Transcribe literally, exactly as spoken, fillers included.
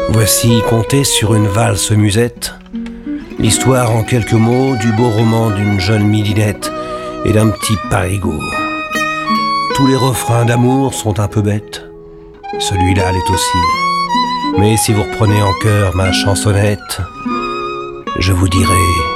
Voici comptée sur une valse musette, l'histoire en quelques mots du beau roman d'une jeune midinette et d'un petit parigot. Tous les refrains d'amour sont un peu bêtes, celui-là l'est aussi. Mais si vous reprenez en cœur ma chansonnette, je vous dirai...